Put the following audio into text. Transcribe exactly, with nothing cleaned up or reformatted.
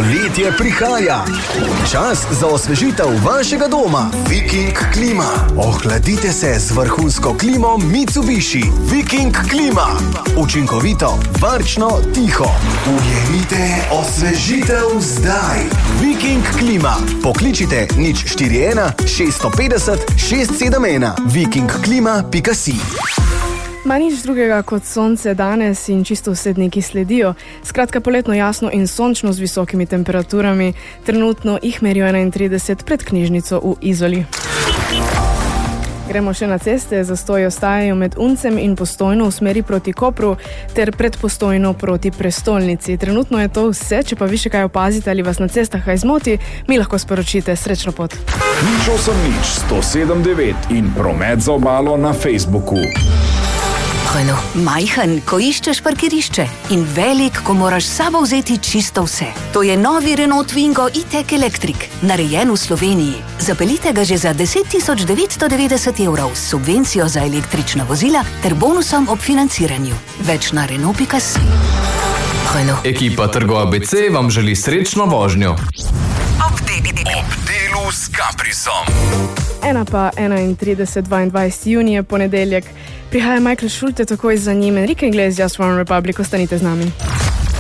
Poletje prihaja. Čas za osvežitev vašega doma. Viking klima. Ohladite se z vrhunsko klimo Mitsubishi. Viking klima. Učinkovito, varčno, tiho. Ujemite osvežitev zdaj. Viking klima. Pokličite nič štiri ena šest pet nula šest sedem ena. viking klima pika si. Ma nič drugega kot sonce danes in čisto vse dni, ki sledijo. Skratka, poletno jasno in sončno z visokimi temperaturami. Trenutno jih merijo enaintrideset pred knjižnico v Izoli. Gremo še na ceste. Zastoji ostajajo med Uncem in Postojno v smeri proti Kopru ter pred Postojno proti prestolnici. Trenutno je to vse. Če pa vi še kaj opazite ali vas na cestah kaj zmoti, mi lahko sporočite. Srečno pot. Nič osem nič sto sedem devet in promet za obalo na Facebooku. Renault. Majhen, ko iščeš parkirišče in velik, ko moraš s sabo vzeti čisto vse. To je novi Renault Twingo e-tech Electric, narejen v Sloveniji. Zapeljite ga že za deset tisoč devetsto devetdeset evrov s subvencijo za električna vozila ter bonusom ob financiranju. Več na Renault pika si. Renault. Ekipa Trgo A B C vam želi srečno vožnjo. Ob delu s Caprisom. Ena pa enaintrideset dvaindvajseti junij je ponedeljek. Prihaja Michael Schulte, takoj za njim Enrique Iglesias, One Republic. Ostanite z nami.